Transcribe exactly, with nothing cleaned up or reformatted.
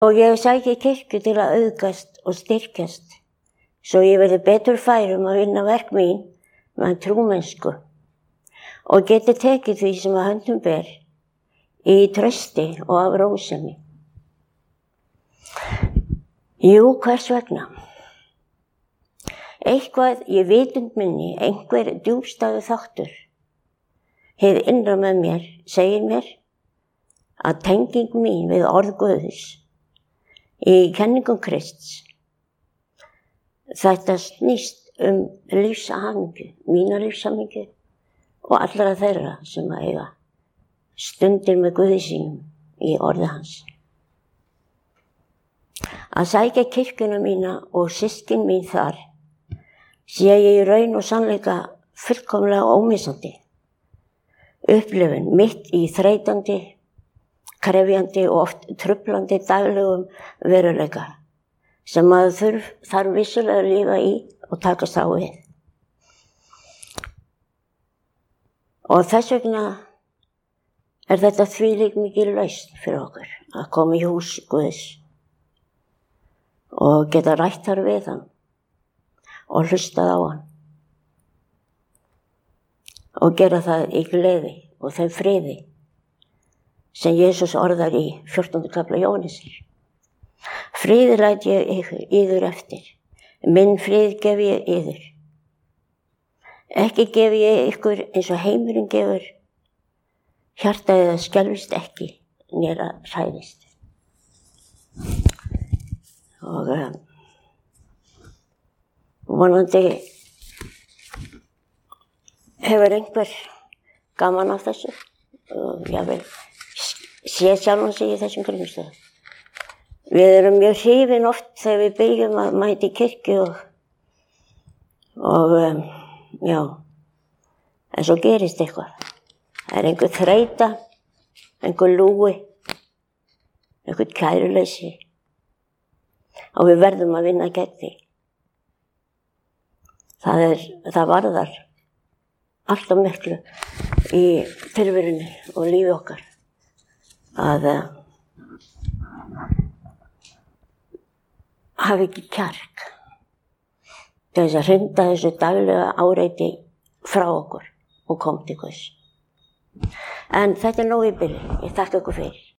Og ég sæki kirkju til að auðgast og styrkjast, svo ég verði betur færum að vinna verk mín með trúmennsku og geti tekið því sem að höndum ber í trausti og af rósemi. Jú, hvers vegna? Eitthvað í vitund minni, einhver djúpstæður þáttur, hið innra með mér, segir mér að tenging mín við orð Guðs í kenningum Krists, þetta snýst um lífshamingju, mína lífshamingju og allra þeirra sem að eiga stundir með Guði sínum í orði hans. Að sækja kirkjuna mína og systkin mín þar sé ég í raun og sannleika fullkomlega ómissandi. Upplifun mitt í þreytandi, krefjandi og oft truflandi daglegum veruleika sem maður þurf, þarf vissulega að lifa í og takast á við. Og þess vegna er þetta þvílík mikil lausn fyrir okkur að koma í hús Guðs og geta rætt þar við hann og hlustað á hann og gera það í gleði og þeim friði sem Jesús orðar í fjórtánda kafla Jóhannesar. Friði læt ég yður eftir, minn frið gef ég yður. Ekki gef ég ykkur eins og heimurinn gefur, hjartað eða skelfist ekki, nér að hræðist. Og um, vonandi hefur einhver gaman af þessu og ég vil sé sjálfan sig í þessum kringumstæðum. Við erum mjög hrifin oft þegar við byrjum að mæta í kirkju og, og um, já, en svo gerist eitthvað. Það er einhver þreyta, einhver lúi, einhver kæruleysi og við verðum að vinna gegn því. Það, er, það varðar alltaf miklu í tilverunni og lífi okkar að uh, hafa ekki kjark til þess að hrinda þessu daglega áreiti frá okkur og koma til Guðs. En þetta er nóg í bili. Ég þakka ykkur fyrir.